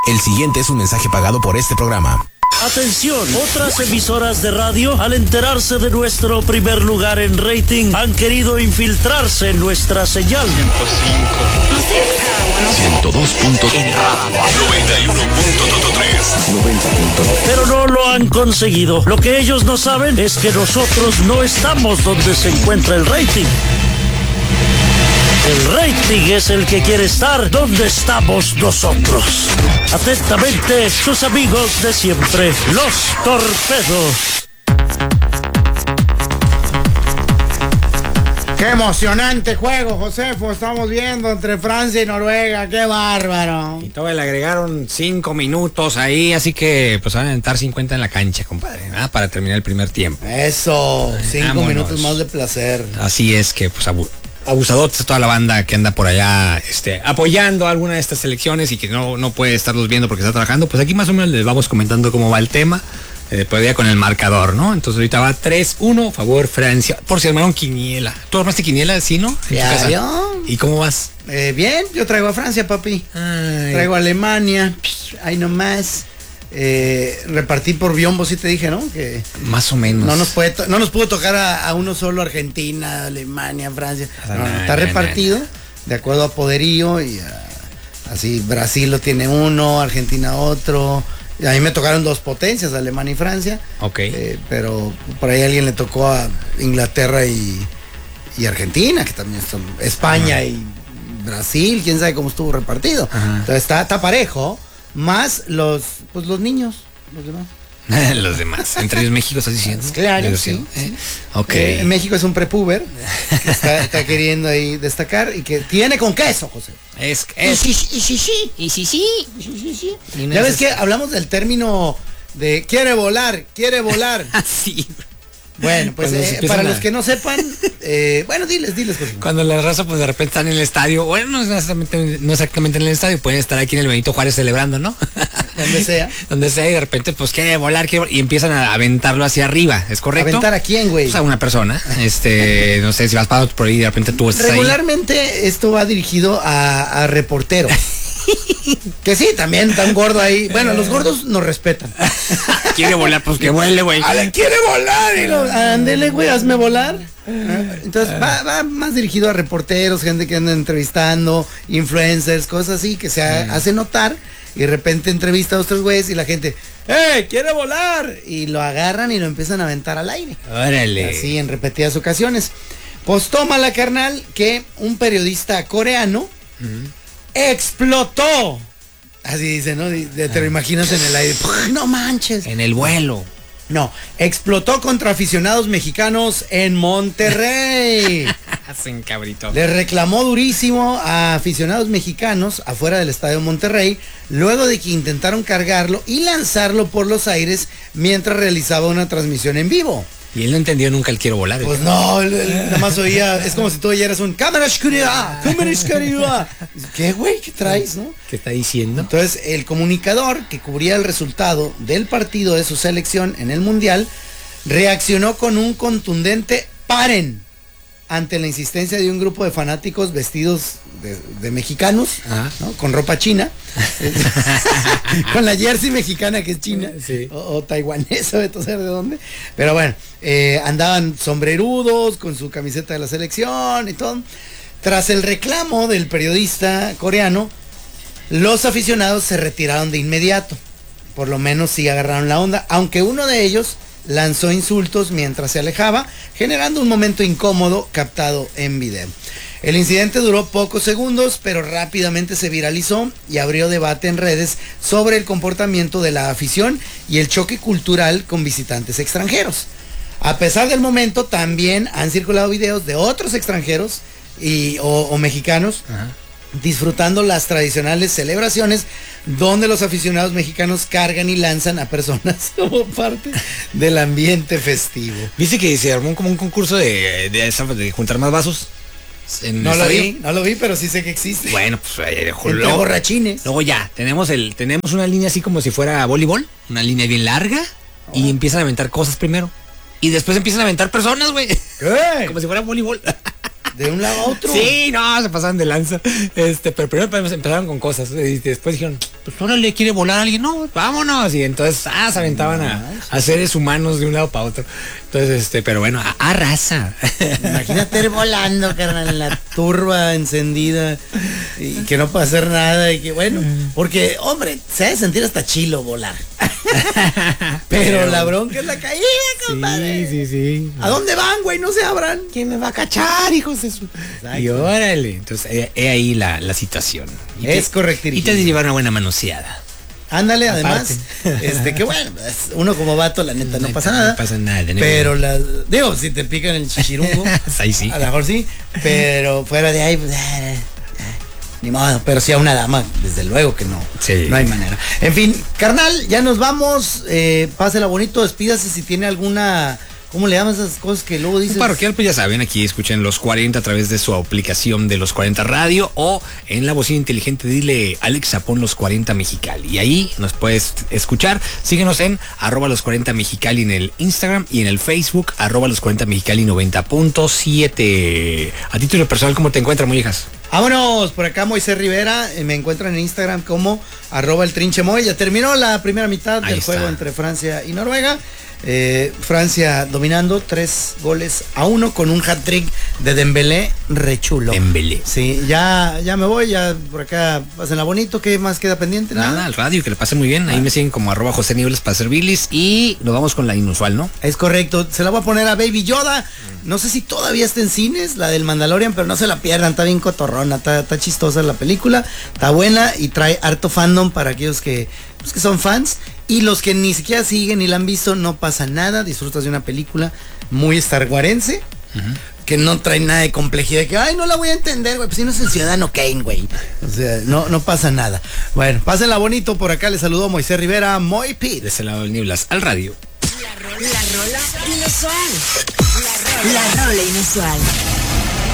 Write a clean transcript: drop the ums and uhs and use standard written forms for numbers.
El siguiente es un mensaje pagado por este programa. Atención, otras emisoras de radio, al enterarse de nuestro primer lugar en rating, han querido infiltrarse en nuestra señal. 102.3 91.3 Pero no lo han conseguido. Lo que ellos no saben es que nosotros no estamos donde se encuentra el rating. El rating es el que quiere estar donde estamos nosotros. Atentamente, sus amigos de siempre, los Torpedos. Qué emocionante juego, Josefo, estamos viendo entre Francia y Noruega, qué bárbaro. Y todavía le agregaron 5 minutos ahí, así que pues van a entrar 50 en la cancha, compadre, ¿verdad? Para terminar el primer tiempo. Eso, 5 Vámonos. minutos más de placer. Así es que pues abusadotes a toda la banda que anda por allá apoyando a alguna de estas selecciones y que no puede estarlos viendo porque está trabajando, pues aquí más o menos les vamos comentando cómo va el tema. Después ya con el marcador, ¿no? Entonces ahorita va 3-1, favor Francia. Por si armaron quiniela. ¿Tú armaste quiniela, sí, no? Ya, yo. ¿Y cómo vas? Bien, yo traigo a Francia, papi. Ay. Traigo a Alemania, ahí nomás. Repartí por biombo, sí te dije, ¿no? Que más o menos. no nos pudo tocar a uno solo, Argentina, Alemania, Francia. No, está repartido de acuerdo a poderío y así Brasil lo tiene uno, Argentina otro. Y a mí me tocaron dos potencias, Alemania y Francia. Ok. Pero por ahí a alguien le tocó a Inglaterra y Argentina, que también son España y Brasil, quién sabe cómo estuvo repartido. Ajá. Entonces está parejo, más los niños, los demás. Los demás. Entre ellos México, estás diciendo. Claro, Yo sí. Ok. México es un prepuber que está queriendo ahí destacar y que tiene con queso, José. Y sí. Ya ves que hablamos del término de quiere volar. Sí. Bueno, pues para los que no sepan, bueno, diles. Cuando la raza pues de repente están en el estadio, bueno, no exactamente en el estadio, pueden estar aquí en el Benito Juárez celebrando, ¿no? Donde sea, y de repente pues quiere volar, y empiezan a aventarlo hacia arriba, ¿es correcto? ¿Aventar a quién, güey? Pues a una persona, no sé, si vas para por ahí y de repente tú estás regularmente ahí. Esto va dirigido a reporteros. Que sí, también está un gordo ahí. Bueno, los gordos nos respetan. Quiere volar, pues que vuele, güey. Quiere volar. Y ándele, güey, hazme volar. Entonces va más dirigido a reporteros, gente que anda entrevistando, influencers, cosas así, que se hace notar. Y de repente entrevista a otros güeyes y la gente, ¡quiere volar! Y lo agarran y lo empiezan a aventar al aire. Órale. Así en repetidas ocasiones. Pues tómala, carnal, que un periodista coreano explotó. Así dice, ¿no? Te lo imaginas en el aire. No manches. En el vuelo. No, explotó contra aficionados mexicanos en Monterrey. Hacen cabrito. Le reclamó durísimo a aficionados mexicanos afuera del estadio Monterrey, luego de que intentaron cargarlo y lanzarlo por los aires mientras realizaba una transmisión en vivo. Y él no entendió nunca el quiero volar. Pues no, él nada más oía, es como si tú oyeras un cámara oscura. ¿Qué, güey? ¿Qué traes, no? ¿Qué está diciendo? Entonces, el comunicador que cubría el resultado del partido de su selección en el Mundial reaccionó con un contundente ¡paren! Ante la insistencia de un grupo de fanáticos vestidos de mexicanos, ¿no? Con ropa china, con la jersey mexicana que es china, sí. o taiwanesa, de saber de dónde, pero bueno, andaban sombrerudos con su camiseta de la selección y todo. Tras el reclamo del periodista coreano, los aficionados se retiraron de inmediato, por lo menos sí agarraron la onda, aunque uno de ellos lanzó insultos mientras se alejaba, generando un momento incómodo captado en video. El incidente duró pocos segundos, pero rápidamente se viralizó y abrió debate en redes sobre el comportamiento de la afición y el choque cultural con visitantes extranjeros. A pesar del momento, también han circulado videos de otros extranjeros o mexicanos disfrutando las tradicionales celebraciones donde los aficionados mexicanos cargan y lanzan a personas como parte del ambiente festivo. ¿Viste que se armó como un concurso de juntar más vasos? No lo vi, pero sí sé que existe. Bueno, pues entre borrachines. Luego ya, tenemos una línea así como si fuera voleibol, una línea bien larga, y empiezan a aventar cosas primero. Y después empiezan a aventar personas, güey. ¿Qué? Como si fuera voleibol. De un lado a otro. Sí, no, se pasaban de lanza. Pero primero empezaron con cosas. Y después dijeron, pues órale, ¿quiere volar a alguien? No, vámonos. Y entonces, se aventaban a seres humanos de un lado para otro. Entonces, pero bueno, a raza. Imagínate ir volando, carnal, en la turba encendida y que no puede hacer nada y que bueno, porque, hombre, se ha de sentir hasta chilo volar. Pero la bronca es la caída, compadre. Sí. ¿A dónde van, güey? No se abran. ¿Quién me va a cachar, hijos de su...? Exacto. Y órale. Entonces, he ahí la situación. Es correcto. Y te has de llevar una buena manoseada. Ándale, Aparte. además, que bueno, uno como vato, la neta, no pasa nada. No pasa nada. Pero digo, si te pican el chichirungo, Ahí sí. a lo mejor sí, pero fuera de ahí, pues, ni modo. Pero sí a una dama, desde luego que no. Sí. No hay manera. En fin, carnal, ya nos vamos. Pásela bonito, despídase si tiene alguna... ¿Cómo le llaman esas cosas que luego dices? Un parroquial, pues ya saben, aquí escuchen Los 40 a través de su aplicación de Los 40 Radio o en la bocina inteligente dile Alexa pon Los 40 Mexicali y ahí nos puedes escuchar. Síguenos en @Los 40 Mexicali en el Instagram y en el Facebook @Los 40 Mexicali 90.7. A título personal, ¿cómo te encuentras, mollejas? Vámonos, por acá Moisés Rivera, me encuentran en Instagram como @eltrinchemoy. Ya terminó la primera mitad del juego entre Francia y Noruega. Francia dominando 3-1 con un hat-trick de Dembélé rechulo. Dembélé. Sí, ya me voy, ya por acá pásenla bonito. ¿Qué más queda pendiente? Nada, al radio, que le pase muy bien. Ahí me siguen como @José Nieblas para servirles y nos vamos con la inusual, ¿no? Es correcto, se la voy a poner a Baby Yoda. No sé si todavía está en cines, la del Mandalorian, pero no se la pierdan, está bien cotorrona, está chistosa la película, está buena y trae harto fandom para aquellos que son fans. Y los que ni siquiera siguen ni la han visto, no pasa nada, disfrutas de una película muy starwarense, que no trae nada de complejidad, que ay, no la voy a entender, güey, pues si no es el Ciudadano Kane, güey. O sea, no pasa nada. Bueno, pásenla bonito, por acá les saludo Moisés Rivera, Moy Pete. De ese lado del Nieblas, al radio. La rola inusual. La rola inusual.